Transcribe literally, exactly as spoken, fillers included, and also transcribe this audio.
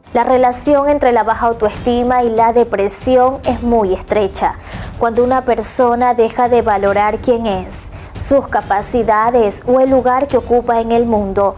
La relación entre la baja autoestima y la depresión es muy estrecha. Cuando una persona deja de valorar quién es, sus capacidades o el lugar que ocupa en el mundo,